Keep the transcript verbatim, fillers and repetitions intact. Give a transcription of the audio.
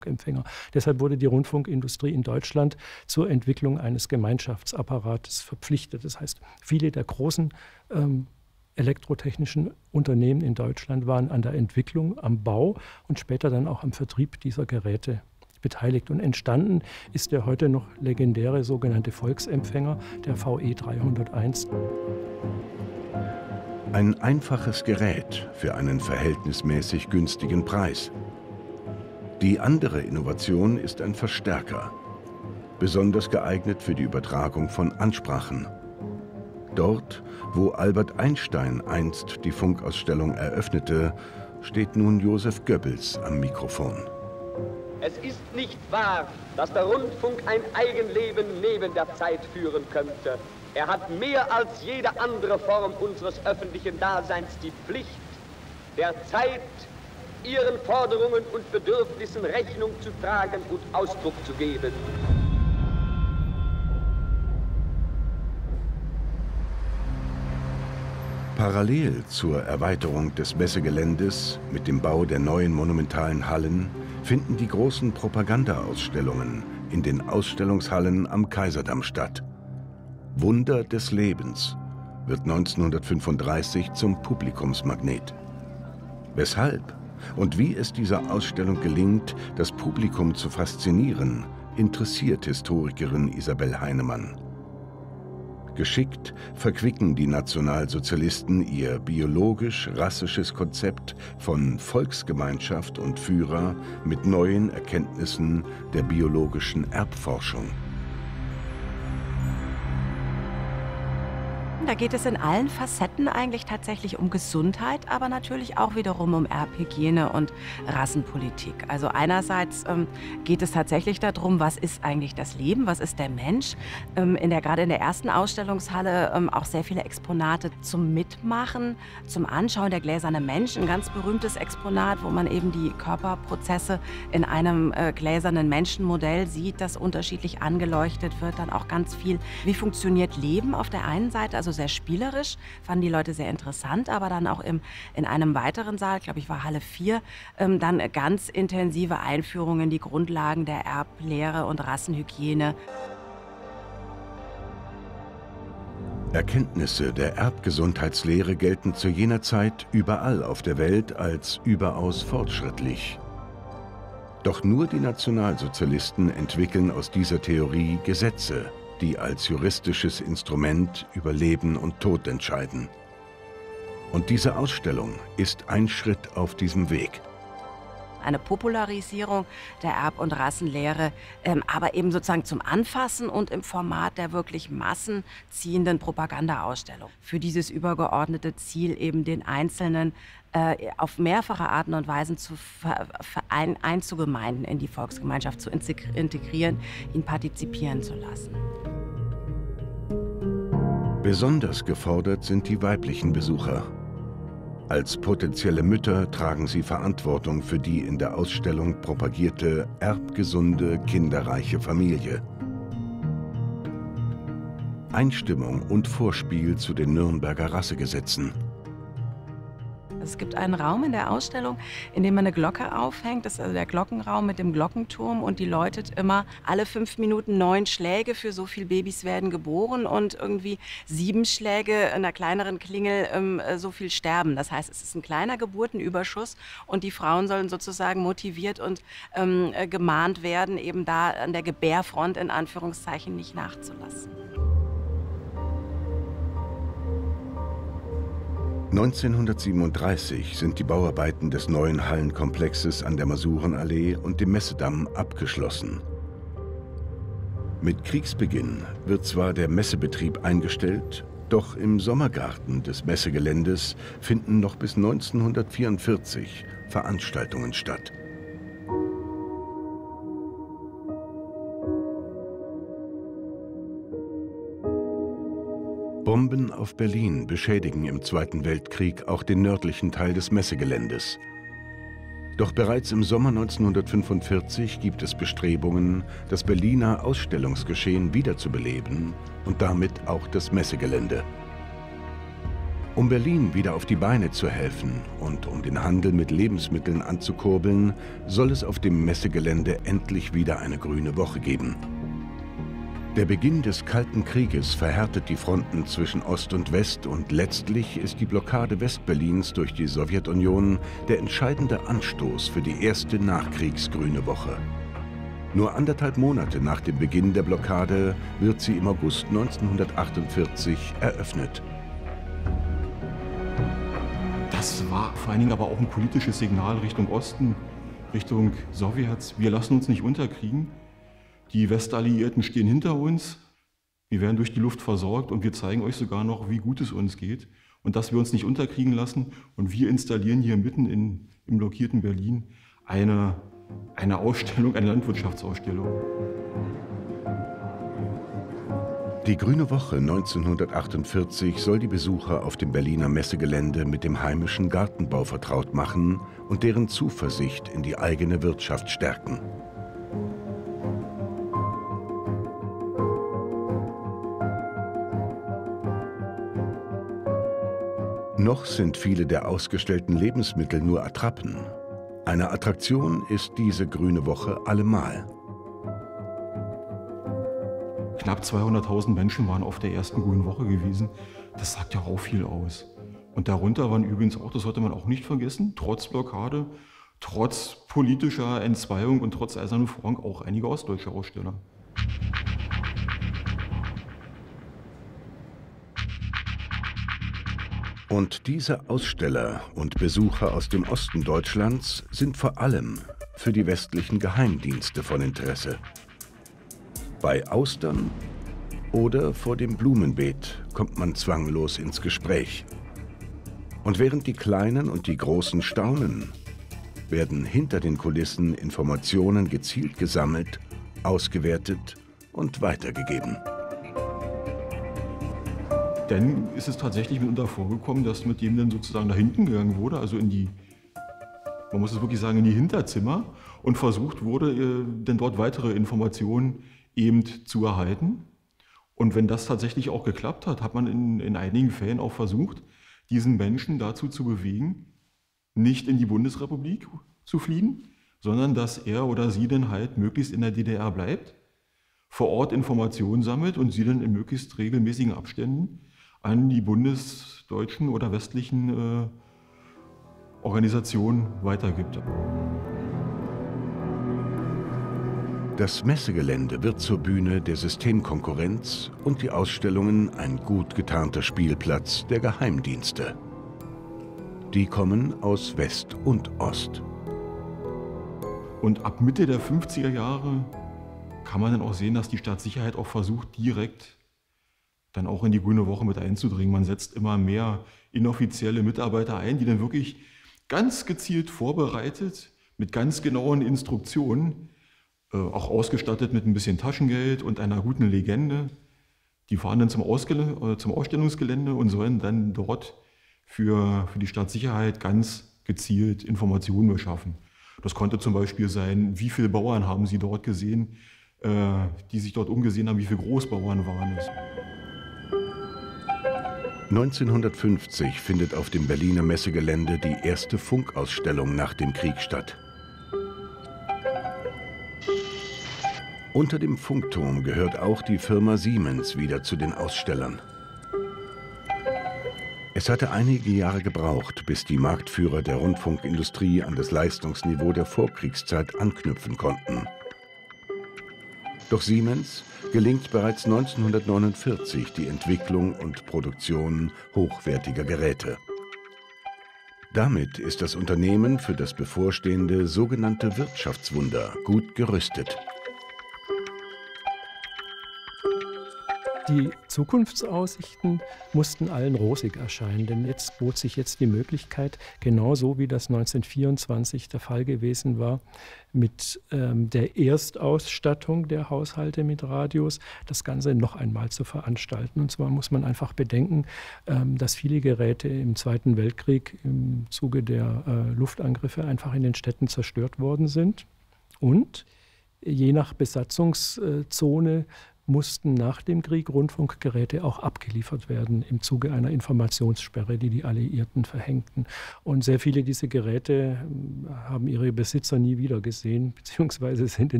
Empfänger. Deshalb wurde die Rundfunkindustrie in Deutschland zur Entwicklung eines Gemeinschaftsapparates verpflichtet. Das heißt, viele der großen ähm, elektrotechnischen Unternehmen in Deutschland waren an der Entwicklung, am Bau und später dann auch am Vertrieb dieser Geräte beteiligt. Und entstanden ist der heute noch legendäre sogenannte Volksempfänger, der V E dreihunderteins. Ein einfaches Gerät für einen verhältnismäßig günstigen Preis. Die andere Innovation ist ein Verstärker, besonders geeignet für die Übertragung von Ansprachen. Dort, wo Albert Einstein einst die Funkausstellung eröffnete, steht nun Joseph Goebbels am Mikrofon. Es ist nicht wahr, dass der Rundfunk ein Eigenleben neben der Zeit führen könnte. Er hat mehr als jede andere Form unseres öffentlichen Daseins die Pflicht, der Zeit, ihren Forderungen und Bedürfnissen Rechnung zu tragen und Ausdruck zu geben. Parallel zur Erweiterung des Messegeländes mit dem Bau der neuen monumentalen Hallen finden die großen Propagandaausstellungen in den Ausstellungshallen am Kaiserdamm statt. Wunder des Lebens wird neunzehnhundertfünfunddreißig zum Publikumsmagnet. Weshalb und wie es dieser Ausstellung gelingt, das Publikum zu faszinieren, interessiert Historikerin Isabel Heinemann. Geschickt verquicken die Nationalsozialisten ihr biologisch-rassisches Konzept von Volksgemeinschaft und Führer mit neuen Erkenntnissen der biologischen Erbforschung. Da geht es in allen Facetten eigentlich tatsächlich um Gesundheit, aber natürlich auch wiederum um Erbhygiene und Rassenpolitik. Also einerseits ähm, geht es tatsächlich darum, was ist eigentlich das Leben, was ist der Mensch. Ähm, in der, gerade in der ersten Ausstellungshalle ähm, auch sehr viele Exponate zum Mitmachen, zum Anschauen. Der gläserne Mensch, ein ganz berühmtes Exponat, wo man eben die Körperprozesse in einem äh, gläsernen Menschenmodell sieht, das unterschiedlich angeleuchtet wird. Dann auch ganz viel, wie funktioniert Leben auf der einen Seite, also sehr spielerisch, fanden die Leute sehr interessant, aber dann auch im, in einem weiteren Saal, glaube ich war Halle vier, ähm, dann ganz intensive Einführungen in die Grundlagen der Erblehre und Rassenhygiene. Erkenntnisse der Erbgesundheitslehre gelten zu jener Zeit überall auf der Welt als überaus fortschrittlich. Doch nur die Nationalsozialisten entwickeln aus dieser Theorie Gesetze, die als juristisches Instrument über Leben und Tod entscheiden. Und diese Ausstellung ist ein Schritt auf diesem Weg. Eine Popularisierung der Erb- und Rassenlehre, ähm, aber eben sozusagen zum Anfassen und im Format der wirklich massenziehenden Propagandaausstellung. Für dieses übergeordnete Ziel eben den Einzelnen äh, auf mehrfache Arten und Weisen zu verein, einzugemeinden, in die Volksgemeinschaft zu integrieren, ihn partizipieren zu lassen. Besonders gefordert sind die weiblichen Besucher. Als potenzielle Mütter tragen sie Verantwortung für die in der Ausstellung propagierte erbgesunde, kinderreiche Familie. Einstimmung und Vorspiel zu den Nürnberger Rassegesetzen. Es gibt einen Raum in der Ausstellung, in dem man eine Glocke aufhängt. Das ist also der Glockenraum mit dem Glockenturm und die läutet immer alle fünf Minuten neun Schläge. Für so viele Babys werden geboren und irgendwie sieben Schläge in einer kleineren Klingel ähm, so viel sterben. Das heißt, es ist ein kleiner Geburtenüberschuss und die Frauen sollen sozusagen motiviert und ähm, gemahnt werden, eben da an der Gebärfront in Anführungszeichen nicht nachzulassen. neunzehnhundertsiebenunddreißig sind die Bauarbeiten des neuen Hallenkomplexes an der Masurenallee und dem Messedamm abgeschlossen. Mit Kriegsbeginn wird zwar der Messebetrieb eingestellt, doch im Sommergarten des Messegeländes finden noch bis neunzehnhundertvierundvierzig Veranstaltungen statt. Bomben auf Berlin beschädigen im Zweiten Weltkrieg auch den nördlichen Teil des Messegeländes. Doch bereits im Sommer neunzehnhundertfünfundvierzig gibt es Bestrebungen, das Berliner Ausstellungsgeschehen wiederzubeleben und damit auch das Messegelände. Um Berlin wieder auf die Beine zu helfen und um den Handel mit Lebensmitteln anzukurbeln, soll es auf dem Messegelände endlich wieder eine grüne Woche geben. Der Beginn des Kalten Krieges verhärtet die Fronten zwischen Ost und West und letztlich ist die Blockade Westberlins durch die Sowjetunion der entscheidende Anstoß für die erste Nachkriegsgrüne Woche. Nur anderthalb Monate nach dem Beginn der Blockade wird sie im August neunzehnhundertachtundvierzig eröffnet. Das war vor allen Dingen aber auch ein politisches Signal Richtung Osten, Richtung Sowjets. Wir lassen uns nicht unterkriegen. Die Westalliierten stehen hinter uns. Wir werden durch die Luft versorgt und wir zeigen euch sogar noch, wie gut es uns geht und dass wir uns nicht unterkriegen lassen. Und wir installieren hier mitten in, im blockierten Berlin eine, eine Ausstellung, eine Landwirtschaftsausstellung. Die Grüne Woche neunzehnhundertachtundvierzig soll die Besucher auf dem Berliner Messegelände mit dem heimischen Gartenbau vertraut machen und deren Zuversicht in die eigene Wirtschaft stärken. Noch sind viele der ausgestellten Lebensmittel nur Attrappen. Eine Attraktion ist diese Grüne Woche allemal. Knapp zweihunderttausend Menschen waren auf der ersten Grünen Woche gewesen. Das sagt ja auch viel aus. Und darunter waren übrigens auch, das sollte man auch nicht vergessen, trotz Blockade, trotz politischer Entzweiung und trotz Eisernen Vorhang auch einige ostdeutsche Aussteller. Und diese Aussteller und Besucher aus dem Osten Deutschlands sind vor allem für die westlichen Geheimdienste von Interesse. Bei Austern oder vor dem Blumenbeet kommt man zwanglos ins Gespräch. Und während die Kleinen und die Großen staunen, werden hinter den Kulissen Informationen gezielt gesammelt, ausgewertet und weitergegeben. Dann ist es tatsächlich mitunter vorgekommen, dass mit dem dann sozusagen nach hinten gegangen wurde, also in die, man muss es wirklich sagen, in die Hinterzimmer und versucht wurde, äh, dann dort weitere Informationen eben zu erhalten. Und wenn das tatsächlich auch geklappt hat, hat man in, in einigen Fällen auch versucht, diesen Menschen dazu zu bewegen, nicht in die Bundesrepublik zu fliehen, sondern dass er oder sie dann halt möglichst in der D D R bleibt, vor Ort Informationen sammelt und sie dann in möglichst regelmäßigen Abständen an die bundesdeutschen oder westlichen äh, Organisationen weitergibt. Das Messegelände wird zur Bühne der Systemkonkurrenz und die Ausstellungen ein gut getarnter Spielplatz der Geheimdienste. Die kommen aus West und Ost. Und ab Mitte der fünfziger Jahre kann man dann auch sehen, dass die Staatssicherheit auch versucht, direkt dann auch in die Grüne Woche mit einzudringen. Man setzt immer mehr inoffizielle Mitarbeiter ein, die dann wirklich ganz gezielt vorbereitet, mit ganz genauen Instruktionen, äh, auch ausgestattet mit ein bisschen Taschengeld und einer guten Legende. Die fahren dann zum, Ausgel- äh, zum Ausstellungsgelände und sollen dann dort für, für die Staatssicherheit ganz gezielt Informationen beschaffen. Das konnte zum Beispiel sein, wie viele Bauern haben Sie dort gesehen, äh, die sich dort umgesehen haben, wie viele Großbauern waren es. neunzehnhundertfünfzig findet auf dem Berliner Messegelände die erste Funkausstellung nach dem Krieg statt. Unter dem Funkturm gehört auch die Firma Siemens wieder zu den Ausstellern. Es hatte einige Jahre gebraucht, bis die Marktführer der Rundfunkindustrie an das Leistungsniveau der Vorkriegszeit anknüpfen konnten. Doch Siemens gelingt bereits neunzehnhundertneunundvierzig die Entwicklung und Produktion hochwertiger Geräte. Damit ist das Unternehmen für das bevorstehende sogenannte Wirtschaftswunder gut gerüstet. Die Zukunftsaussichten mussten allen rosig erscheinen, denn jetzt bot sich jetzt die Möglichkeit, genauso wie das neunzehnhundertvierundzwanzig der Fall gewesen war, mit ähm, der Erstausstattung der Haushalte mit Radios das Ganze noch einmal zu veranstalten. Und zwar muss man einfach bedenken, ähm, dass viele Geräte im Zweiten Weltkrieg im Zuge der äh, Luftangriffe einfach in den Städten zerstört worden sind. Und je nach Besatzungszone mussten nach dem Krieg Rundfunkgeräte auch abgeliefert werden im Zuge einer Informationssperre, die die Alliierten verhängten. Und sehr viele dieser Geräte haben ihre Besitzer nie wieder gesehen, beziehungsweise sind